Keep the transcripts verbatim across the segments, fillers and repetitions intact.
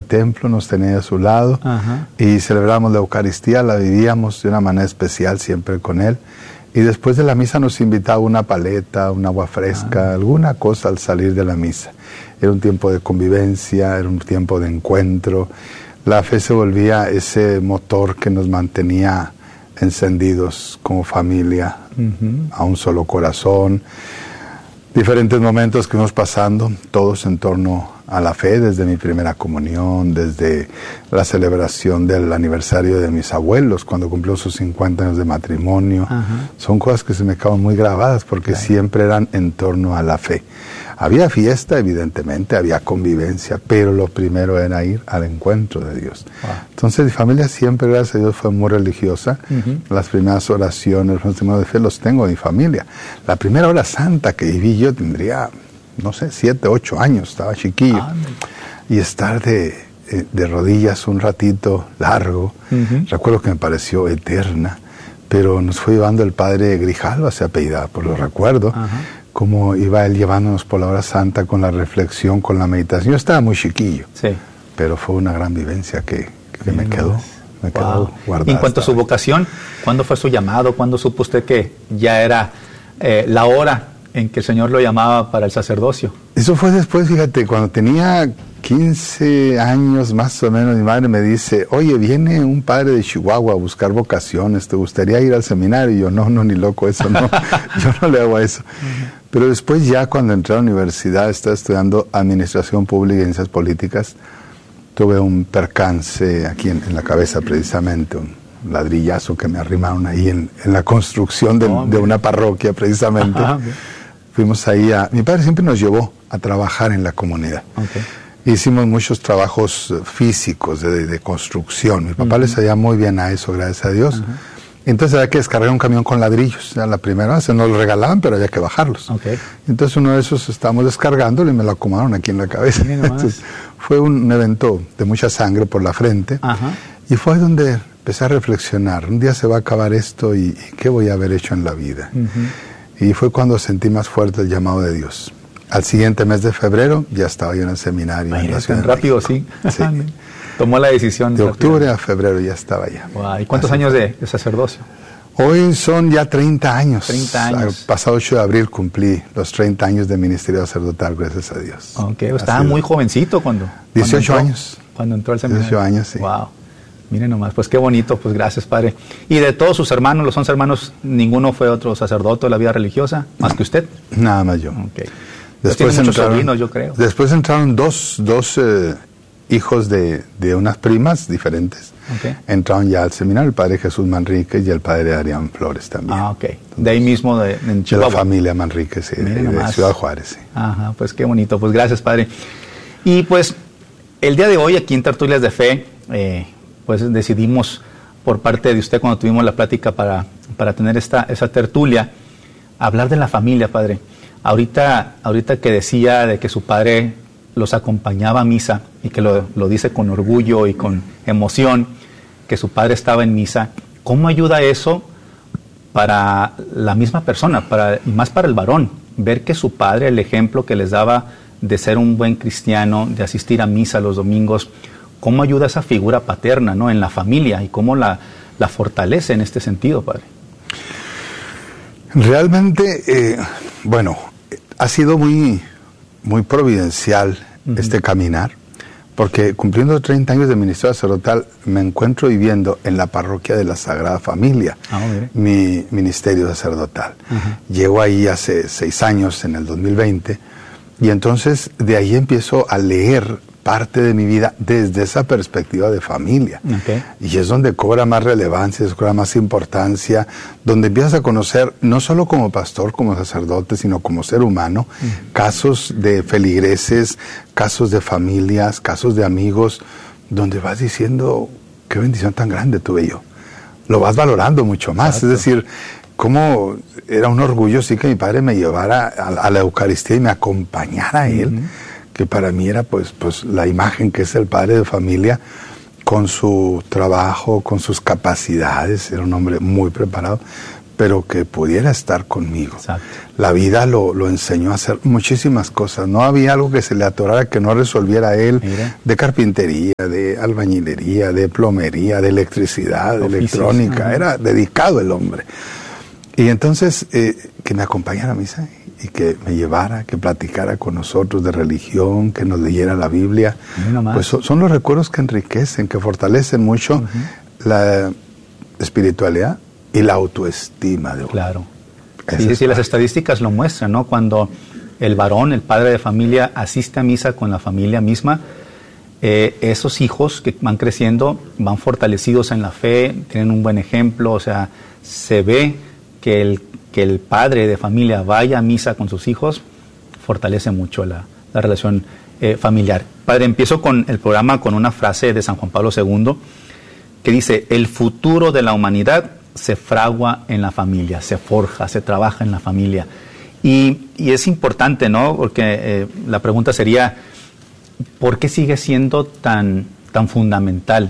templo, nos tenía a su lado. Ajá. Y celebramos la Eucaristía, la vivíamos de una manera especial siempre con él. Y después de la misa nos invitaba una paleta, un agua fresca, ah. alguna cosa al salir de la misa. Era un tiempo de convivencia, era un tiempo de encuentro. La fe se volvía ese motor que nos mantenía encendidos como familia, uh-huh. a un solo corazón. Diferentes momentos que fuimos pasando, todos en torno a la fe, desde mi primera comunión, desde la celebración del aniversario de mis abuelos, cuando cumplió sus cincuenta años de matrimonio. Uh-huh. Son cosas que se me quedan muy grabadas porque claro. siempre eran en torno a la fe. Había fiesta, evidentemente, había convivencia, pero lo primero era ir al encuentro de Dios. Wow. Entonces, mi familia siempre, gracias a Dios, fue muy religiosa. Uh-huh. Las primeras oraciones, los primeros de fe los tengo de mi familia. La primera hora santa que viví yo tendría, no sé, siete, ocho años, estaba chiquillo. Ah, y estar de, de rodillas un ratito largo, uh-huh. recuerdo que me pareció eterna, pero nos fue llevando el padre Grijalva, se apellidaba, por lo recuerdo. Uh-huh. Cómo iba él llevándonos por la hora santa con la reflexión, con la meditación. Yo estaba muy chiquillo, sí. pero fue una gran vivencia que, que me quedó, me wow. quedó guardada. Y en cuanto a su vocación, ¿cuándo fue su llamado? ¿Cuándo supo usted que ya era eh, la hora en que el Señor lo llamaba para el sacerdocio? Eso fue después, fíjate, cuando tenía quince años más o menos, mi madre me dice, oye, viene un padre de Chihuahua a buscar vocaciones, ¿te gustaría ir al seminario? Y yo, no, no, ni loco, eso no, yo no le hago eso. Uh-huh. Pero después ya cuando entré a la universidad, estaba estudiando Administración Pública y Ciencias Políticas, tuve un percance aquí en, en la cabeza precisamente, un ladrillazo que me arrimaron ahí en, en la construcción de, oh, de una parroquia precisamente. Ajá, fuimos ahí a... Mi padre siempre nos llevó a trabajar en la comunidad. Okay. Hicimos muchos trabajos físicos de, de construcción. Mi papá uh-huh. le sabía muy bien a eso, gracias a Dios. Uh-huh. Entonces había que descargar un camión con ladrillos. Ya la primera vez nos lo regalaban, pero había que bajarlos. Okay. Entonces uno de esos estábamos descargándolo y me lo acomodaron aquí en la cabeza. Entonces, fue un evento de mucha sangre por la frente. Uh-huh. Y fue donde empecé a reflexionar. Un día se va a acabar esto y, y ¿qué voy a haber hecho en la vida? Uh-huh. Y fue cuando sentí más fuerte el llamado de Dios. Al siguiente mes de febrero ya estaba yo en el seminario. Ay, en la Ciudad tan rápido, sí. sí. Tomó la decisión. De octubre a febrero ya estaba ya. Wow. ¿Y cuántos Así años de, de sacerdocio? Hoy son ya treinta años. treinta años. El pasado ocho de abril cumplí los treinta años de ministerio sacerdotal, gracias a Dios. Ok, estaba muy jovencito cuando... dieciocho cuando entró, años. Cuando entró al seminario. dieciocho años, sí. Wow. Miren nomás, pues qué bonito, pues gracias, padre. Y de todos sus hermanos, los once hermanos, ninguno fue otro sacerdote de la vida religiosa, más no, que usted. Nada más yo. Ok. Después entraron, entraron, sobrinos, yo creo. Después entraron dos, dos eh, hijos de, de unas primas diferentes. Okay. Entraron ya al seminario, el padre Jesús Manríquez y el padre Adrián Flores también. Ah, ok. De ahí mismo, de, en Chihuahua. De la familia Manríquez, sí, de, de Ciudad Juárez, sí. Ajá, pues qué bonito. Pues gracias, padre. Y pues, el día de hoy, aquí en Tertulias de Fe, eh, pues decidimos, por parte de usted, cuando tuvimos la plática para, para tener esta, esa tertulia, hablar de la familia, padre. Ahorita, ahorita que decía de que su padre los acompañaba a misa y que lo, lo dice con orgullo y con emoción, que su padre estaba en misa, ¿cómo ayuda eso para la misma persona, para, y más para el varón? Ver que su padre, el ejemplo que les daba de ser un buen cristiano, de asistir a misa los domingos, ¿cómo ayuda esa figura paterna, ¿no?, en la familia y cómo la, la fortalece en este sentido, padre? Realmente, eh, bueno, ha sido muy, muy providencial uh-huh. este caminar, porque cumpliendo treinta años de ministerio sacerdotal me encuentro viviendo en la parroquia de la Sagrada Familia, ah, mi ministerio sacerdotal. Uh-huh. Llego ahí hace seis años, en el dos mil veinte, y entonces de ahí empiezo a leer parte de mi vida desde esa perspectiva de familia. Okay. Y es donde cobra más relevancia, cobra más importancia, donde empiezas a conocer, no solo como pastor, como sacerdote, sino como ser humano, uh-huh. casos de feligreses, casos de familias, casos de amigos, donde vas diciendo, qué bendición tan grande tuve yo. Lo vas valorando mucho más. Exacto. Es decir, cómo era un orgullo sí que mi padre me llevara a, a la Eucaristía y me acompañara a él, uh-huh. que para mí era pues, pues la imagen que es el padre de familia, con su trabajo, con sus capacidades, era un hombre muy preparado, pero que pudiera estar conmigo. Exacto. La vida lo, lo enseñó a hacer muchísimas cosas. No había algo que se le atorara que no resolviera él. Mira. De carpintería, de albañilería, de plomería, de electricidad, de Oficios. electrónica. Uh-huh. Era dedicado el hombre. Y entonces, eh, que me acompañara a misa y que me llevara, que platicara con nosotros de religión, que nos leyera la Biblia. Pues son, son los recuerdos que enriquecen, que fortalecen mucho uh-huh. la espiritualidad y la autoestima de uno. Claro. Sí, sí, sí, las estadísticas lo muestran, ¿no? Cuando el varón, el padre de familia, asiste a misa con la familia misma, eh, esos hijos que van creciendo van fortalecidos en la fe, tienen un buen ejemplo, o sea, se ve que el, que el padre de familia vaya a misa con sus hijos, fortalece mucho la, la relación eh, familiar. Padre, empiezo con el programa con una frase de San Juan Pablo segundo, que dice, el futuro de la humanidad se fragua en la familia, se forja, se trabaja en la familia. Y, y es importante, ¿no? Porque eh, la pregunta sería, ¿por qué sigue siendo tan, tan fundamental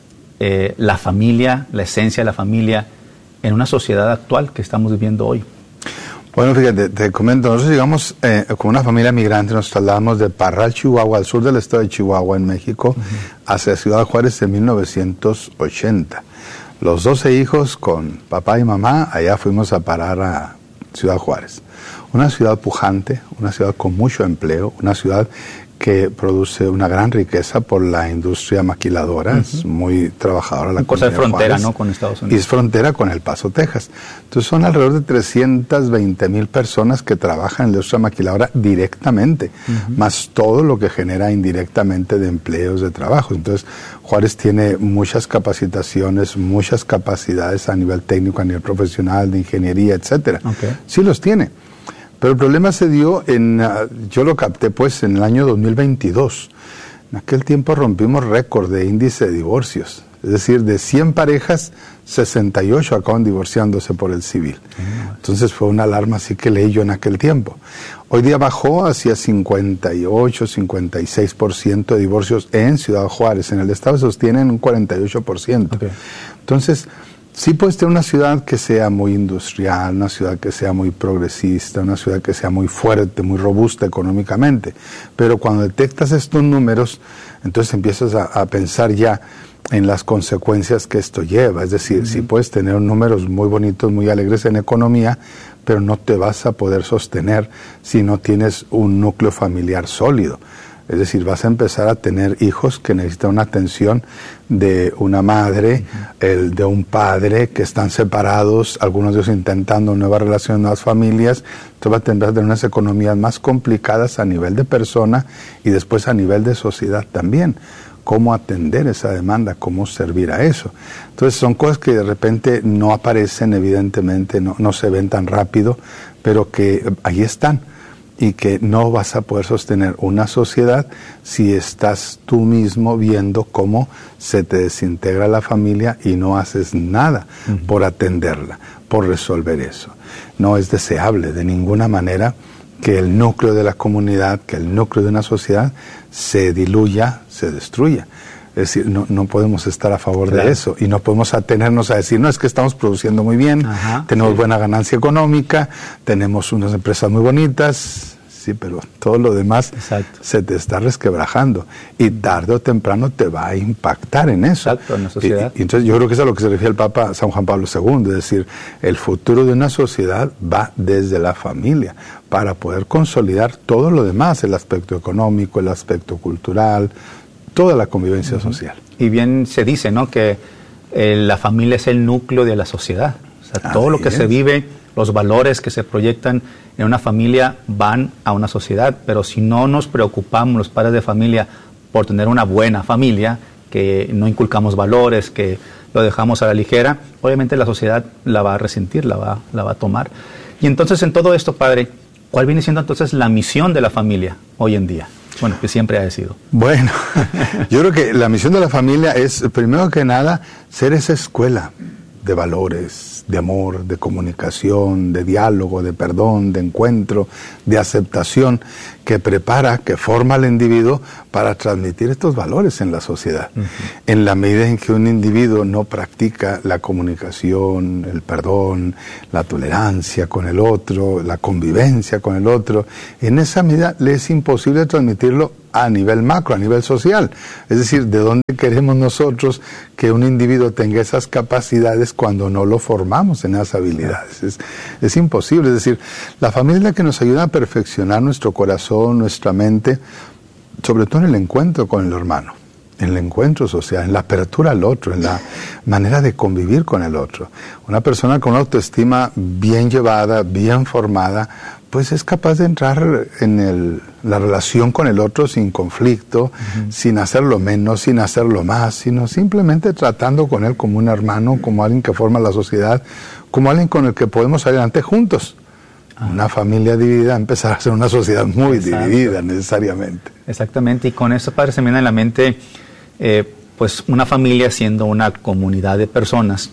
eh, la familia, la esencia de la familia, en una sociedad actual que estamos viviendo hoy? Bueno, fíjate, te comento, nosotros llegamos eh, con una familia migrante, nos trasladamos de Parral, Chihuahua, al sur del estado de Chihuahua, en México, uh-huh. hacia Ciudad Juárez en mil novecientos ochenta. Los doce hijos con papá y mamá, allá fuimos a parar a Ciudad Juárez. Una ciudad pujante, una ciudad con mucho empleo, una ciudad que produce una gran riqueza por la industria maquiladora, uh-huh. es muy trabajadora la cosa de frontera, Juárez, ¿no? Con Estados Unidos. Y es frontera con El Paso, Texas. Entonces son alrededor de trescientas veinte mil personas que trabajan en la industria maquiladora directamente, uh-huh. más todo lo que genera indirectamente de empleos, de trabajo. Entonces Juárez tiene muchas capacitaciones, muchas capacidades a nivel técnico, a nivel profesional, de ingeniería, etcétera. Okay. Sí los tiene. Pero el problema se dio en, uh, yo lo capté pues en el año dos mil veintidós. En aquel tiempo rompimos récord de índice de divorcios. Es decir, de cien parejas, sesenta y ocho acaban divorciándose por el civil. Entonces fue una alarma así que leí yo en aquel tiempo. Hoy día bajó hacia cincuenta y ocho, cincuenta y seis por ciento de divorcios en Ciudad Juárez. En el estado sostienen un cuarenta y ocho por ciento. Okay. Entonces, sí puedes tener una ciudad que sea muy industrial, una ciudad que sea muy progresista, una ciudad que sea muy fuerte, muy robusta económicamente. Pero cuando detectas estos números, entonces empiezas a, a pensar ya en las consecuencias que esto lleva. Es decir, uh-huh. sí puedes tener números muy bonitos, muy alegres en economía, pero no te vas a poder sostener si no tienes un núcleo familiar sólido. Es decir, vas a empezar a tener hijos que necesitan una atención de una madre, uh-huh. el de un padre, que están separados, algunos de ellos intentando nuevas relaciones, nuevas familias. Entonces vas a tener unas economías más complicadas a nivel de persona y después a nivel de sociedad también. Cómo atender esa demanda, cómo servir a eso. Entonces son cosas que de repente no aparecen, evidentemente, no, no se ven tan rápido, pero que ahí están. Y que no vas a poder sostener una sociedad si estás tú mismo viendo cómo se te desintegra la familia y no haces nada uh-huh. por atenderla, por resolver eso. No es deseable de ninguna manera que el núcleo de la comunidad, que el núcleo de una sociedad se diluya, se destruya. Es decir, no, no podemos estar a favor claro. de eso y no podemos atenernos a decir, no, es que estamos produciendo muy bien, Ajá, tenemos sí. buena ganancia económica, tenemos unas empresas muy bonitas, sí, pero todo lo demás Exacto. se te está resquebrajando y tarde o temprano te va a impactar en eso. Exacto, en la sociedad. Y, y entonces yo creo que es a lo que se refiere el Papa San Juan Pablo segundo, es decir, el futuro de una sociedad va desde la familia para poder consolidar todo lo demás, el aspecto económico, el aspecto cultural, toda la convivencia uh-huh. social. Y bien se dice, ¿no?, que eh, la familia es el núcleo de la sociedad. O sea, Así todo lo que es. se vive, los valores que se proyectan en una familia van a una sociedad, pero si no nos preocupamos los padres de familia por tener una buena familia, que no inculcamos valores, que lo dejamos a la ligera, obviamente la sociedad la va a resentir, la va, la va a tomar. Y entonces en todo esto, padre, ¿cuál viene siendo entonces la misión de la familia hoy en día? Bueno, que siempre ha sido. Bueno, yo creo que la misión de la familia es, primero que nada, ser esa escuela de valores, de amor, de comunicación, de diálogo, de perdón, de encuentro, de aceptación, que prepara, que forma al individuo para transmitir estos valores en la sociedad. Uh-huh. En la medida en que un individuo no practica la comunicación, el perdón, la tolerancia con el otro, la convivencia con el otro, en esa medida le es imposible transmitirlo a nivel macro, a nivel social. Es decir, ¿de dónde queremos nosotros que un individuo tenga esas capacidades cuando no lo formamos en esas habilidades? Es, es imposible. Es decir, la familia es la que nos ayuda a perfeccionar nuestro corazón, nuestra mente, sobre todo en el encuentro con el hermano, en el encuentro social, en la apertura al otro, en la manera de convivir con el otro. Una persona con una autoestima bien llevada, bien formada, pues es capaz de entrar en el, la relación con el otro sin conflicto, uh-huh. sin hacerlo menos, sin hacerlo más, sino simplemente tratando con él como un hermano, como alguien que forma la sociedad, como alguien con el que podemos salir adelante juntos. Uh-huh. Una familia dividida empezar a ser una sociedad muy Exacto. dividida necesariamente. Exactamente, y con eso, padre, se me viene a la mente, eh, pues una familia siendo una comunidad de personas,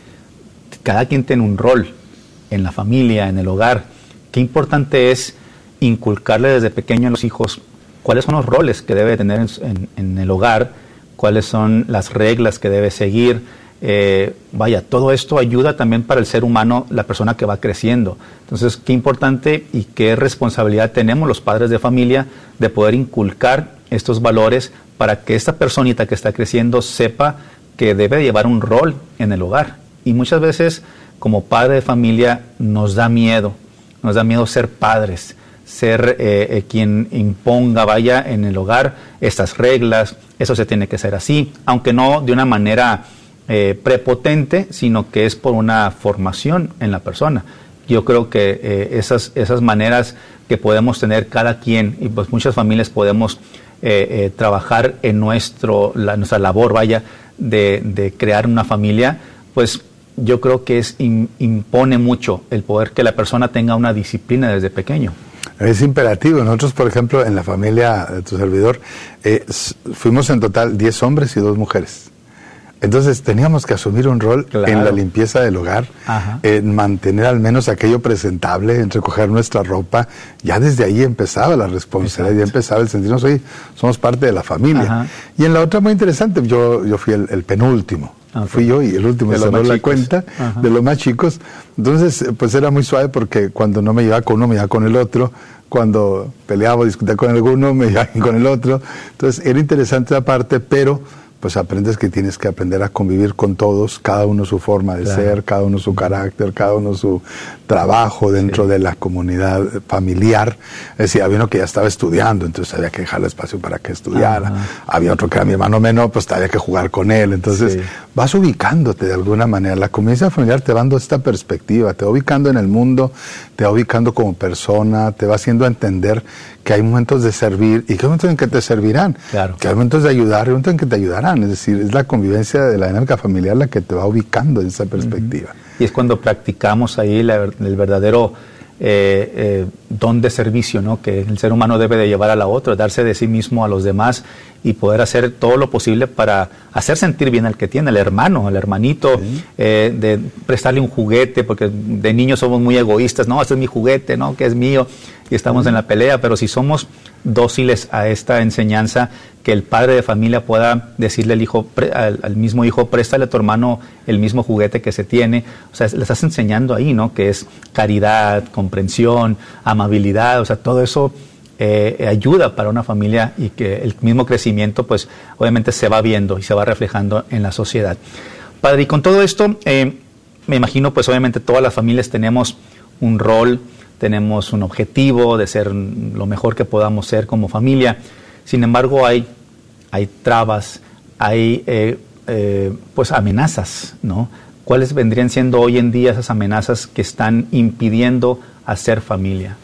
cada quien tiene un rol en la familia, en el hogar. Qué importante es inculcarle desde pequeño a los hijos cuáles son los roles que debe tener en, en, en el hogar, cuáles son las reglas que debe seguir. Eh, vaya, todo esto ayuda también para el ser humano, la persona que va creciendo. Entonces, qué importante y qué responsabilidad tenemos los padres de familia de poder inculcar estos valores para que esta personita que está creciendo sepa que debe llevar un rol en el hogar. Y muchas veces, como padre de familia, nos da miedo. Nos da miedo ser padres, ser eh, eh, quien imponga, vaya, en el hogar estas reglas, eso se tiene que hacer así, aunque no de una manera eh, prepotente, sino que es por una formación en la persona. Yo creo que eh, esas, esas maneras que podemos tener cada quien, y pues muchas familias podemos eh, eh, trabajar en nuestro, la, nuestra labor, vaya, de, de crear una familia, pues yo creo que es impone mucho el poder que la persona tenga una disciplina desde pequeño. Es imperativo. Nosotros, por ejemplo, en la familia de tu servidor, eh, fuimos en total diez hombres y dos mujeres. Entonces teníamos que asumir un rol claro. en la limpieza del hogar, Ajá. en mantener al menos aquello presentable, en recoger nuestra ropa. Ya desde ahí empezaba la responsabilidad, Exacto. ya empezaba el sentirnos, oye, somos parte de la familia. Ajá. Y en la otra muy interesante, yo, yo fui el, el penúltimo. Okay. Fui yo y el último se dio la cuenta Ajá. de los más chicos. Entonces, pues era muy suave porque cuando no me llevaba con uno, me llevaba con el otro. Cuando peleaba o discutía con alguno, me llevaba con el otro. Entonces, era interesante la parte, pero pues aprendes que tienes que aprender a convivir con todos, cada uno su forma de claro. ser, cada uno su carácter, cada uno su trabajo dentro sí. de la comunidad familiar. Es decir, había uno que ya estaba estudiando, entonces había que dejarle espacio para que estudiara. Ajá. Había otro que era mi hermano menor, pues había que jugar con él. Entonces sí. vas ubicándote de alguna manera. La convivencia familiar te va dando esta perspectiva, te va ubicando en el mundo, te va ubicando como persona, te va haciendo entender que hay momentos de servir y que hay momentos en que te servirán, claro. que hay momentos de ayudar y momentos en que te ayudarán. Es decir, es la convivencia de la dinámica familiar la que te va ubicando en esa perspectiva. Uh-huh. Y es cuando practicamos ahí la, el verdadero eh, eh, don de servicio, ¿no? Que el ser humano debe de llevar a la otra, darse de sí mismo a los demás y poder hacer todo lo posible para hacer sentir bien al que tiene, al hermano, al hermanito, sí. eh, de prestarle un juguete, porque de niños somos muy egoístas, no, este es mi juguete, no, que es mío, y estamos sí. en la pelea, pero si somos dóciles a esta enseñanza, que el padre de familia pueda decirle al hijo, pre, al, al mismo hijo, préstale a tu hermano el mismo juguete que se tiene, o sea, le estás enseñando ahí, ¿no? Que es caridad, comprensión, amabilidad, o sea, todo eso eh, ayuda para una familia y que el mismo crecimiento, pues, obviamente se va viendo y se va reflejando en la sociedad. Padre, y con todo esto, eh, me imagino, pues, obviamente todas las familias tenemos un rol, tenemos un objetivo de ser lo mejor que podamos ser como familia. Sin embargo, hay, hay trabas, hay eh, eh, pues amenazas, ¿no? ¿Cuáles vendrían siendo hoy en día esas amenazas que están impidiendo hacer familia?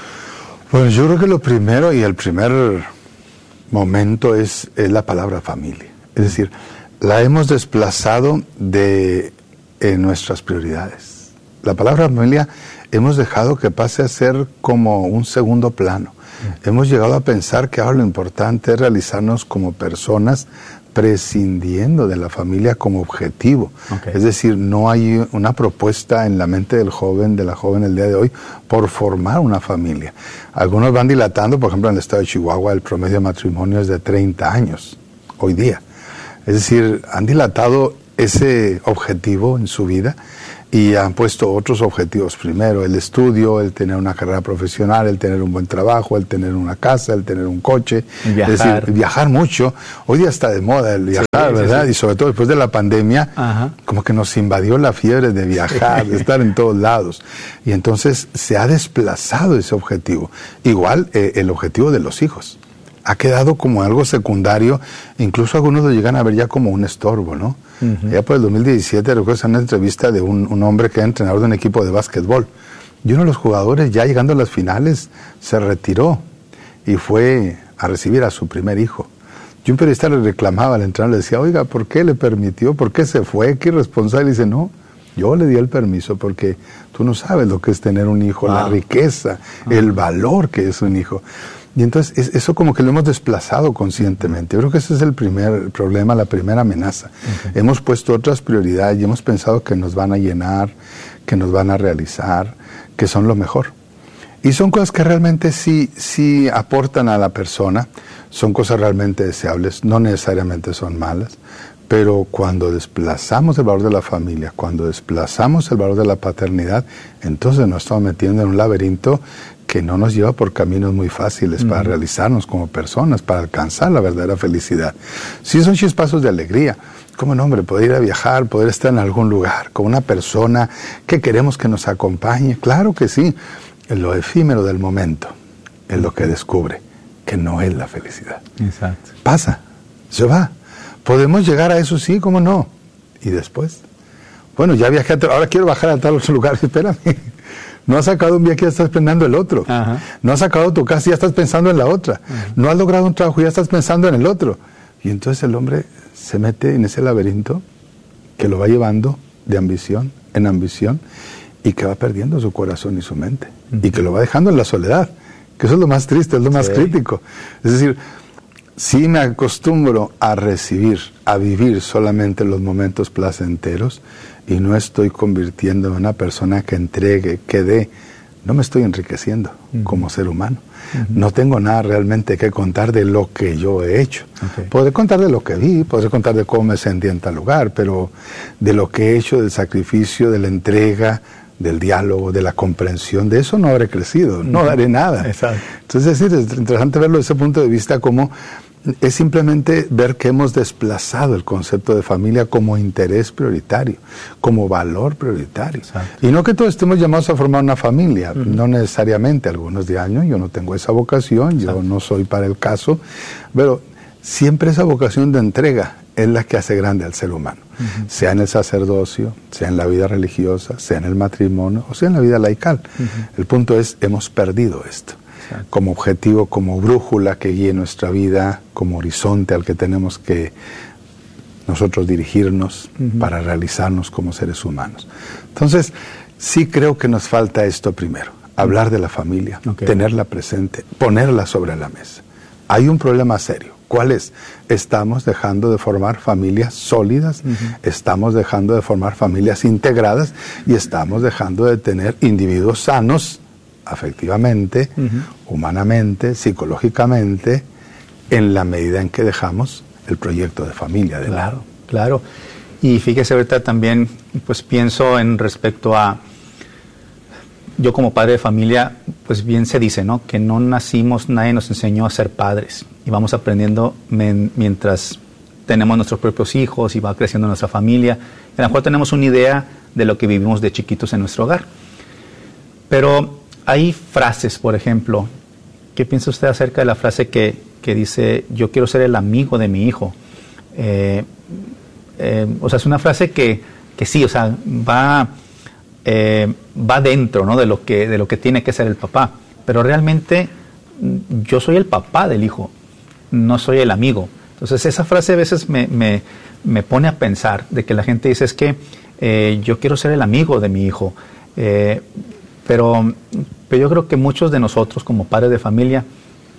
Bueno, yo creo que lo primero y el primer momento es, es la palabra familia. Es decir, la hemos desplazado de en nuestras prioridades. La palabra familia hemos dejado que pase a ser como un segundo plano. Uh-huh. Hemos llegado a pensar que ahora lo importante es realizarnos como personas, prescindiendo de la familia como objetivo. Okay. Es decir, no hay una propuesta en la mente del joven, de la joven el día de hoy, por formar una familia. Algunos van dilatando, por ejemplo, en el estado de Chihuahua el promedio de matrimonio es de treinta años, hoy día. Es decir, han dilatado ese objetivo en su vida y han puesto otros objetivos. Primero, el estudio, el tener una carrera profesional, el tener un buen trabajo, el tener una casa, el tener un coche. Viajar. Es decir, viajar mucho. Hoy día está de moda el viajar, sí, ¿verdad? Sí, sí. Y sobre todo después de la pandemia, Ajá. como que nos invadió la fiebre de viajar, de estar en todos lados. Y entonces se ha desplazado ese objetivo. Igual eh, el objetivo de los hijos. Ha quedado como algo secundario, incluso algunos lo llegan a ver ya como un estorbo, ¿no? Uh-huh. Ya por el dos mil diecisiete recuerdo una entrevista de un, un hombre que era entrenador de un equipo de básquetbol. Y uno de los jugadores, ya llegando a las finales, se retiró y fue a recibir a su primer hijo. Y un periodista le reclamaba al entrenador, le decía, oiga, ¿por qué le permitió? ¿Por qué se fue? ¿Qué irresponsable? Y dice, no, yo le di el permiso porque tú no sabes lo que es tener un hijo, ah. la riqueza, ah. el valor que es un hijo. Y entonces es, eso como que lo hemos desplazado conscientemente. Yo creo que ese es el primer problema, la primera amenaza. Okay. Hemos puesto otras prioridades y hemos pensado que nos van a llenar, que nos van a realizar, que son lo mejor. Y son cosas que realmente sí, sí aportan a la persona, son cosas realmente deseables, no necesariamente son malas, pero cuando desplazamos el valor de la familia, cuando desplazamos el valor de la paternidad, entonces nos estamos metiendo en un laberinto que no nos lleva por caminos muy fáciles uh-huh. para realizarnos como personas, para alcanzar la verdadera felicidad. Sí son chispazos de alegría, como no, hombre, poder ir a viajar, poder estar en algún lugar, con una persona que queremos que nos acompañe, claro que sí, en lo efímero del momento, es lo que descubre que no es la felicidad. Exacto. Pasa, se va. Podemos llegar a eso, sí, cómo no. Y después, bueno, ya viajé, a ahora quiero bajar a tal otro lugar, espérame. No has sacado un viaje y ya estás pensando en el otro. Ajá. No has sacado tu casa y ya estás pensando en la otra. Ajá. No has logrado un trabajo y ya estás pensando en el otro. Y entonces el hombre se mete en ese laberinto que lo va llevando de ambición en ambición y que va perdiendo su corazón y su mente. Uh-huh. Y que lo va dejando en la soledad, que eso es lo más triste, es lo más sí. crítico. Es decir, si me acostumbro a recibir, a vivir solamente los momentos placenteros, y no estoy convirtiéndome en una persona que entregue, que dé, no me estoy enriqueciendo uh-huh. como ser humano. Uh-huh. No tengo nada realmente que contar de lo que yo he hecho. Okay. Podré contar de lo que vi, podré contar de cómo me sentí en tal lugar, pero de lo que he hecho, del sacrificio, de la entrega, del diálogo, de la comprensión, de eso no habré crecido, uh-huh. no daré nada. Exacto. Entonces es, es interesante verlo desde ese punto de vista, como es simplemente ver que hemos desplazado el concepto de familia como interés prioritario, como valor prioritario. Exacto. Y no que todos estemos llamados a formar una familia, uh-huh. no necesariamente, algunos de años, yo no tengo esa vocación, Exacto. yo no soy para el caso, pero siempre esa vocación de entrega es la que hace grande al ser humano, uh-huh. sea en el sacerdocio, sea en la vida religiosa, sea en el matrimonio, o sea en la vida laical. Uh-huh. El punto es, hemos perdido esto. Como objetivo, como brújula que guíe nuestra vida, como horizonte al que tenemos que nosotros dirigirnos uh-huh. para realizarnos como seres humanos. Entonces, sí creo que nos falta esto primero, hablar de la familia, okay. tenerla presente, ponerla sobre la mesa. Hay un problema serio. ¿Cuál es? Estamos dejando de formar familias sólidas, uh-huh. estamos dejando de formar familias integradas y estamos dejando de tener individuos sanos, afectivamente, uh-huh. humanamente, psicológicamente, en la medida en que dejamos el proyecto de familia de claro, lado. Claro, y fíjese ahorita también, pues pienso en respecto a, yo como padre de familia, pues bien se dice, ¿no? Que no nacimos, nadie nos enseñó a ser padres, y vamos aprendiendo men, mientras tenemos nuestros propios hijos y va creciendo nuestra familia, y a lo mejor tenemos una idea de lo que vivimos de chiquitos en nuestro hogar. Pero hay frases, por ejemplo, ¿qué piensa usted acerca de la frase que, que dice, yo quiero ser el amigo de mi hijo? Eh, eh, o sea, es una frase que, que sí, o sea, va, eh, va dentro, ¿no? de lo que, de lo que tiene que ser el papá. Pero realmente yo soy el papá del hijo, no soy el amigo. Entonces esa frase a veces me, me, me pone a pensar de que la gente dice, es que eh, yo quiero ser el amigo de mi hijo. Eh, Pero, pero yo creo que muchos de nosotros como padres de familia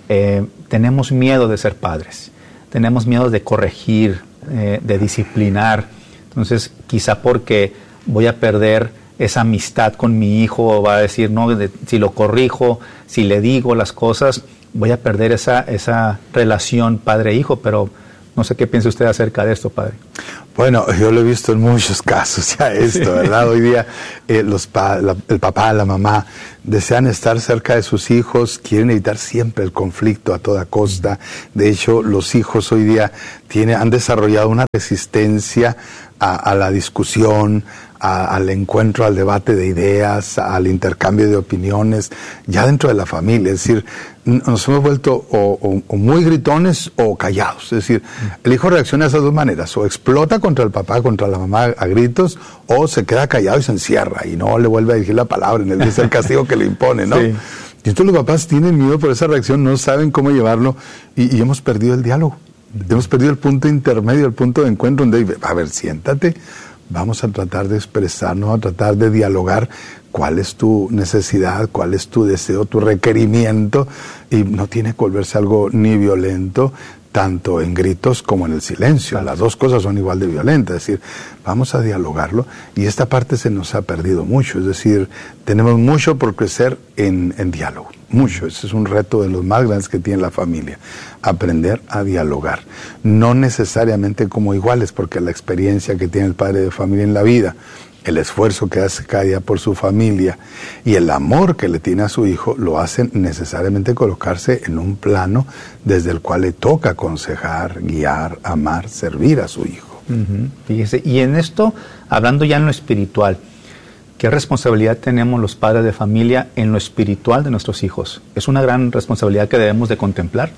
eh, tenemos miedo de ser padres, tenemos miedo de corregir, eh, de disciplinar. Entonces, quizá porque voy a perder esa amistad con mi hijo, va a decir, no, de, si lo corrijo, si le digo las cosas, voy a perder esa, esa relación padre-hijo, pero no sé qué piensa usted acerca de esto, padre. Bueno, yo lo he visto en muchos casos ya esto, sí. ¿verdad? Hoy día eh, los pa la, el papá, la mamá desean estar cerca de sus hijos, quieren evitar siempre el conflicto a toda costa. De hecho, los hijos hoy día tienen, han desarrollado una resistencia a, a la discusión, a, al encuentro, al debate de ideas, al intercambio de opiniones, ya dentro de la familia. Es decir, nos hemos vuelto o, o, o muy gritones o callados. Es decir, el hijo reacciona de esas dos maneras, o explota contra el papá, contra la mamá a gritos, o se queda callado y se encierra y no le vuelve a decir la palabra, en el es el castigo que le impone, ¿no? Sí. Y entonces los papás tienen miedo por esa reacción, no saben cómo llevarlo y, y hemos perdido el diálogo. Hemos perdido el punto intermedio, el punto de encuentro donde, a ver, siéntate, vamos a tratar de expresarnos, a tratar de dialogar cuál es tu necesidad, cuál es tu deseo, tu requerimiento, y no tiene que volverse algo ni violento, tanto en gritos como en el silencio. Claro. Las dos cosas son igual de violentas, es decir, vamos a dialogarlo, y esta parte se nos ha perdido mucho, es decir, tenemos mucho por crecer en, en diálogo, mucho. Ese es un reto de los más grandes que tiene la familia, aprender a dialogar, no necesariamente como iguales, porque la experiencia que tiene el padre de familia en la vida, el esfuerzo que hace cada día por su familia y el amor que le tiene a su hijo lo hacen necesariamente colocarse en un plano desde el cual le toca aconsejar, guiar, amar, servir a su hijo. Uh-huh. Fíjese, y en esto, hablando ya en lo espiritual, ¿qué responsabilidad tenemos los padres de familia en lo espiritual de nuestros hijos? Es una gran responsabilidad que debemos de contemplar.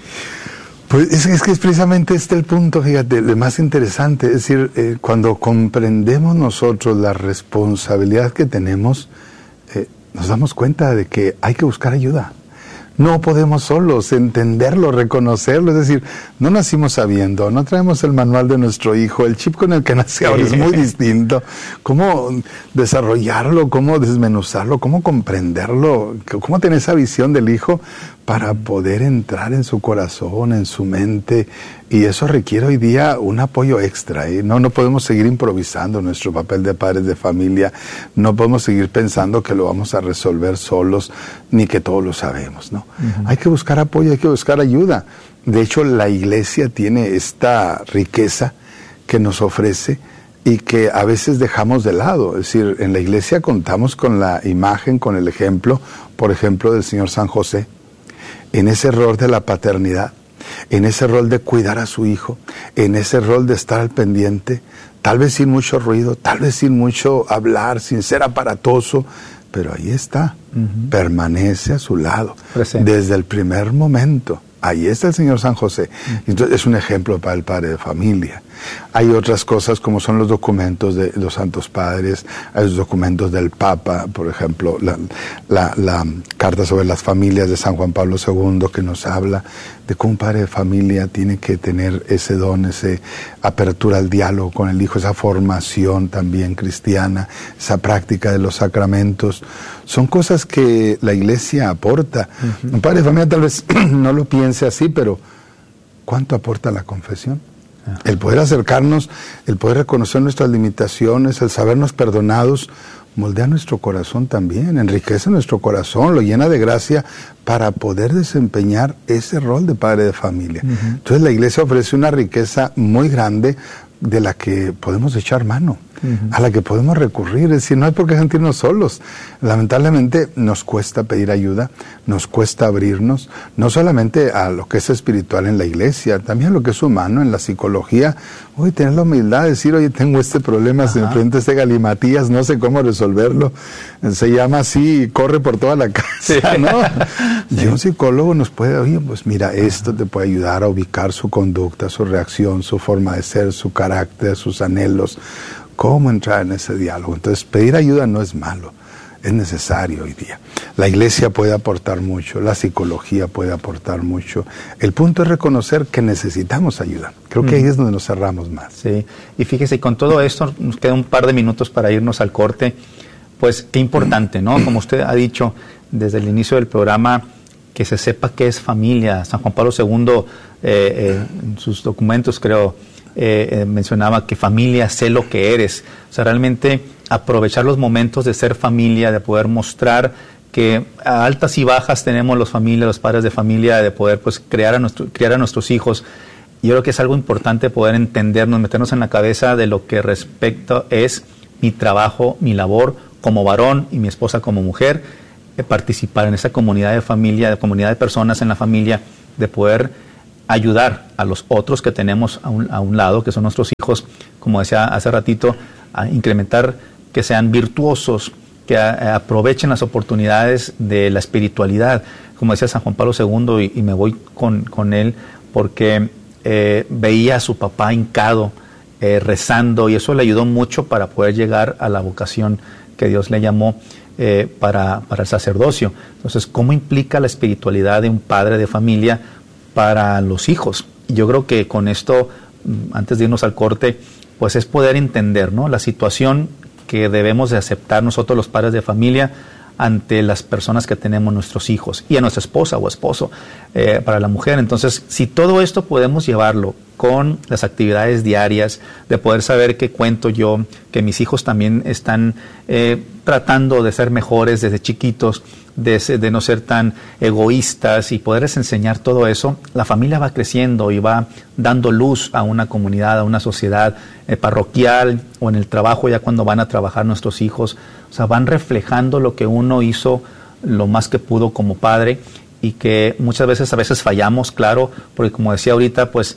Pues es, es que es precisamente este el punto, fíjate, lo más interesante, es decir, eh, cuando comprendemos nosotros la responsabilidad que tenemos, eh, nos damos cuenta de que hay que buscar ayuda. No podemos solos entenderlo, reconocerlo, es decir, no nacimos sabiendo, no traemos el manual de nuestro hijo, el chip con el que nace ahora es muy distinto. ¿Cómo desarrollarlo, cómo desmenuzarlo, cómo comprenderlo, cómo tener esa visión del hijo para poder entrar en su corazón, en su mente? Y eso requiere hoy día un apoyo extra, ¿eh? No, no podemos seguir improvisando nuestro papel de padres de familia, no podemos seguir pensando que lo vamos a resolver solos, ni que todo lo sabemos, ¿no? Uh-huh. Hay que buscar apoyo, hay que buscar ayuda. De hecho, la iglesia tiene esta riqueza que nos ofrece y que a veces dejamos de lado. Es decir, en la iglesia contamos con la imagen, con el ejemplo, por ejemplo, del Señor San José, en ese rol de la paternidad, en ese rol de cuidar a su hijo, en ese rol de estar al pendiente, tal vez sin mucho ruido, tal vez sin mucho hablar, sin ser aparatoso, pero ahí está, uh-huh. permanece a su lado, presente. Desde el primer momento. Ahí está el Señor San José. Entonces es un ejemplo para el padre de familia. Hay otras cosas como son los documentos de los santos padres, hay los documentos del Papa, por ejemplo, la, la, la carta sobre las familias de San Juan Pablo segundo, que nos habla de cómo un padre de familia tiene que tener ese don, esa apertura al diálogo con el hijo, esa formación también cristiana, esa práctica de los sacramentos. Son cosas que la iglesia aporta. Uh-huh. Un padre de familia tal vez no lo piense así, pero ¿cuánto aporta la confesión? Uh-huh. El poder acercarnos, el poder reconocer nuestras limitaciones, el sabernos perdonados, moldea nuestro corazón también, enriquece nuestro corazón, lo llena de gracia para poder desempeñar ese rol de padre de familia. Uh-huh. Entonces la iglesia ofrece una riqueza muy grande de la que podemos echar mano, uh-huh. a la que podemos recurrir. Es decir, no hay por qué sentirnos solos. Lamentablemente nos cuesta pedir ayuda, nos cuesta abrirnos, no solamente a lo que es espiritual en la iglesia, también a lo que es humano, en la psicología. Oye, tener la humildad de decir, oye, tengo este problema, se enfrenta a este galimatías, no sé cómo resolverlo. Se llama así, corre por toda la casa, sí. ¿no? Sí. Y un psicólogo nos puede, oye, pues mira, esto te puede ayudar a ubicar su conducta, su reacción, su forma de ser, su carácter, sus anhelos, cómo entrar en ese diálogo. Entonces, pedir ayuda no es malo, es necesario hoy día. La iglesia puede aportar mucho, la psicología puede aportar mucho. El punto es reconocer que necesitamos ayuda. Creo que mm. ahí es donde nos cerramos más. Sí, y fíjese, con todo esto, nos queda un par de minutos para irnos al corte. Pues qué importante, ¿no? Como usted ha dicho desde el inicio del programa, que se sepa qué es familia. San Juan Pablo segundo, eh, eh, en sus documentos creo, eh, eh, mencionaba que familia, sé lo que eres. O sea, realmente aprovechar los momentos de ser familia, de poder mostrar que a altas y bajas tenemos los familias, los padres de familia, de poder pues crear a nuestro, criar a nuestros hijos. Yo creo que es algo importante poder entendernos, meternos en la cabeza de lo que respecto es mi trabajo, mi labor como varón y mi esposa como mujer, de participar en esa comunidad de familia, de comunidad de personas en la familia, de poder ayudar a los otros que tenemos a un, a un lado, que son nuestros hijos, como decía hace ratito, a incrementar que sean virtuosos, que a, aprovechen las oportunidades de la espiritualidad, como decía San Juan Pablo segundo, y, y me voy con, con él, porque eh, veía a su papá hincado, eh, rezando, y eso le ayudó mucho para poder llegar a la vocación que Dios le llamó eh, para, para el sacerdocio. Entonces, ¿cómo implica la espiritualidad de un padre de familia para los hijos? Yo creo que con esto, antes de irnos al corte, pues es poder entender, ¿no?, la situación que debemos de aceptar nosotros los padres de familia ante las personas que tenemos nuestros hijos y a nuestra esposa o esposo, eh, para la mujer. Entonces, si todo esto podemos llevarlo con las actividades diarias, de poder saber que cuento yo, que mis hijos también están eh, tratando de ser mejores desde chiquitos, de, de no ser tan egoístas, y poderles enseñar todo eso, la familia va creciendo y va dando luz a una comunidad, a una sociedad eh, parroquial, o en el trabajo ya cuando van a trabajar nuestros hijos. O sea, van reflejando lo que uno hizo lo más que pudo como padre, y que muchas veces a veces fallamos, claro, porque como decía ahorita, pues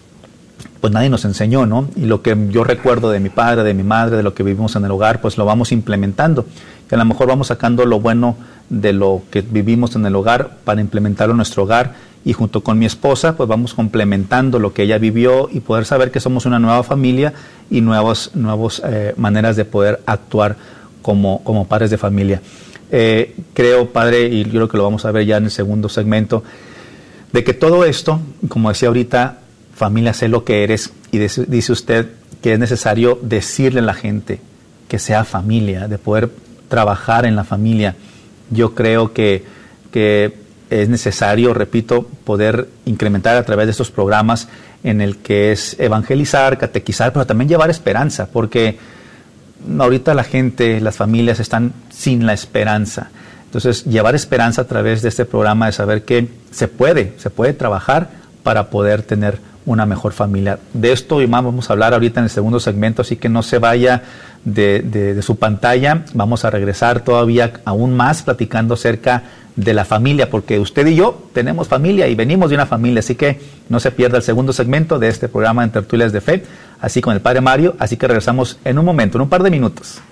pues nadie nos enseñó, ¿no? Y lo que yo recuerdo de mi padre, de mi madre, de lo que vivimos en el hogar, pues lo vamos implementando. Que a lo mejor vamos sacando lo bueno de lo que vivimos en el hogar para implementarlo en nuestro hogar, y junto con mi esposa, pues vamos complementando lo que ella vivió, y poder saber que somos una nueva familia y nuevas nuevos, eh, maneras de poder actuar como, como padres de familia. Eh, creo, padre, y yo creo que lo vamos a ver ya en el segundo segmento, de que todo esto, como decía ahorita, familia, sé lo que eres, y dice, dice usted que es necesario decirle a la gente que sea familia, de poder trabajar en la familia. Yo creo que, que es necesario, repito, poder incrementar a través de estos programas en el que es evangelizar, catequizar, pero también llevar esperanza, porque ahorita la gente, las familias están sin la esperanza. Entonces, llevar esperanza a través de este programa, de saber que se puede, se puede trabajar para poder tener una mejor familia. De esto y más vamos a hablar ahorita en el segundo segmento, así que no se vaya de, de, de su pantalla. Vamos a regresar todavía aún más platicando acerca de la familia, porque usted y yo tenemos familia y venimos de una familia, así que no se pierda el segundo segmento de este programa en Tertulias de Fe, así con el Padre Mario. Así que regresamos en un momento, en un par de minutos.